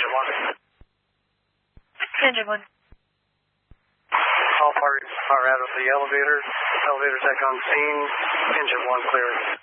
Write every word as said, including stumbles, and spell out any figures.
engine one. Engine one. All parties are out of the elevator. Elevator tech on scene. Engine one clear.